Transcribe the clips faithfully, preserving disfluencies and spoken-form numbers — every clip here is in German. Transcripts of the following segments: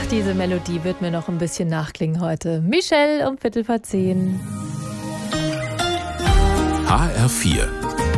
diese Melodie wird mir noch ein bisschen nachklingen heute. Michelle um Viertel vor zehn. H R vier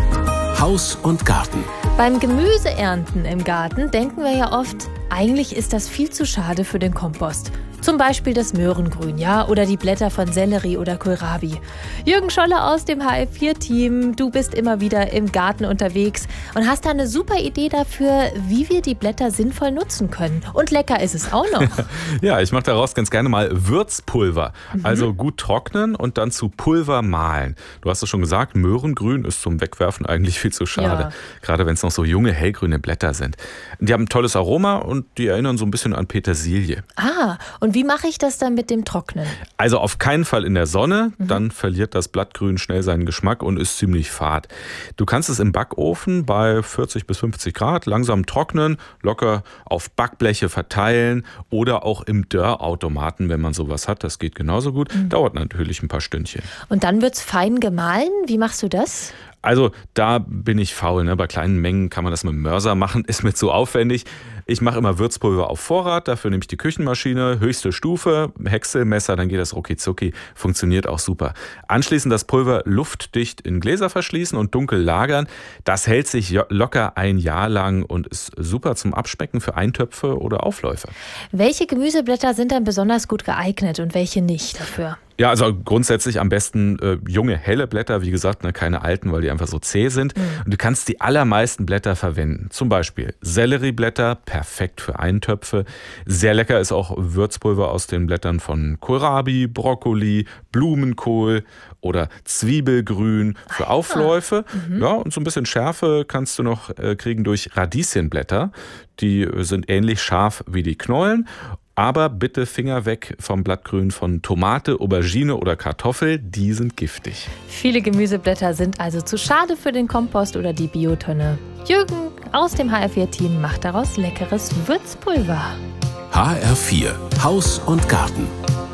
Haus und Garten. Beim Gemüseernten im Garten denken wir ja oft, eigentlich ist das viel zu schade für den Kompost. Zum Beispiel das Möhrengrün, ja, oder die Blätter von Sellerie oder Kohlrabi. Jürgen Scholle aus dem H R vier Team, du bist immer wieder im Garten unterwegs und hast da eine super Idee dafür, wie wir die Blätter sinnvoll nutzen können. Und lecker ist es auch noch. Ja, ich mache daraus ganz gerne mal Würzpulver. Mhm. Also gut trocknen und dann zu Pulver mahlen. Du hast es schon gesagt, Möhrengrün ist zum Wegwerfen eigentlich viel zu schade. Ja. Gerade wenn es noch so junge, hellgrüne Blätter sind. Die haben ein tolles Aroma und die erinnern so ein bisschen an Petersilie. Ah, und wie mache ich das dann mit dem Trocknen? Also auf keinen Fall in der Sonne, Mhm. dann verliert das Blattgrün schnell seinen Geschmack und ist ziemlich fad. Du kannst es im Backofen bei vierzig bis fünfzig Grad langsam trocknen, locker auf Backbleche verteilen oder auch im Dörrautomaten, wenn man sowas hat. Das geht genauso gut. Mhm. Dauert natürlich ein paar Stündchen. Und dann wird's fein gemahlen. Wie machst du das? Also da bin ich faul. Ne? Bei kleinen Mengen kann man das mit dem Mörser machen, ist mir zu aufwendig. Ich mache immer Würzpulver auf Vorrat, dafür nehme ich die Küchenmaschine, höchste Stufe, Häckselmesser, dann geht das rucki-zucki, funktioniert auch super. Anschließend das Pulver luftdicht in Gläser verschließen und dunkel lagern. Das hält sich locker ein Jahr lang und ist super zum Abschmecken für Eintöpfe oder Aufläufe. Welche Gemüseblätter sind dann besonders gut geeignet und welche nicht dafür? Ja, also grundsätzlich am besten äh, junge, helle Blätter, wie gesagt, ne, keine alten, weil die einfach so zäh sind. Mhm. Und du kannst die allermeisten Blätter verwenden. Zum Beispiel Sellerieblätter, perfekt für Eintöpfe. Sehr lecker ist auch Würzpulver aus den Blättern von Kohlrabi, Brokkoli, Blumenkohl oder Zwiebelgrün für Ah, Aufläufe. mhm. Ja, und so ein bisschen Schärfe kannst du noch äh, kriegen durch Radieschenblätter. Die sind ähnlich scharf wie die Knollen. Aber bitte Finger weg vom Blattgrün von Tomate, Aubergine oder Kartoffel, die sind giftig. Viele Gemüseblätter sind also zu schade für den Kompost oder die Biotonne. Jürgen aus dem H R vier Team macht daraus leckeres Würzpulver. H R vier Haus und Garten.